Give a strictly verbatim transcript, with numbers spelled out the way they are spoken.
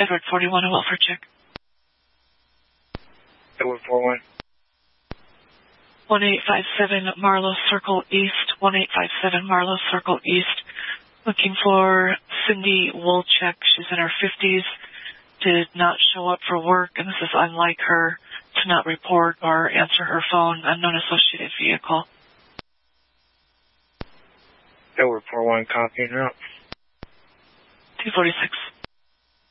Edward forty-one, a welfare check. Edward forty-one. one eight five seven Marlow Circle East, one eight five seven Marlow Circle East. Looking for Cindy Wolchek. She's in her fifties, did not show up for work, and this is unlike her to not report or answer her phone. Unknown associated vehicle. Edward forty-one, copy now. two forty-six.